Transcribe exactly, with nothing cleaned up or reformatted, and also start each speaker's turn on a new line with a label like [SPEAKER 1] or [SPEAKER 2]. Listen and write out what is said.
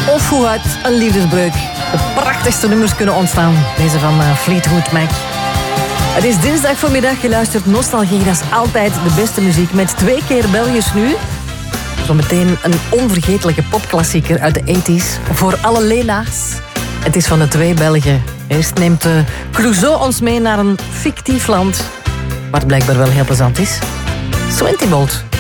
[SPEAKER 1] Of hoe uit een liefdesbreuk de prachtigste nummers kunnen ontstaan. Deze van uh, Fleetwood Mac. Het is dinsdag voormiddag, je luistert Nostalgie. Dat is altijd de beste muziek met twee keer Belgisch nu. Zometeen een onvergetelijke popklassieker uit de tachtiger voor alle Lena's. Het is van de twee Belgen. Eerst neemt uh, Clouseau ons mee naar een fictief land, waar het blijkbaar wel heel plezant is. Swinty Bolt.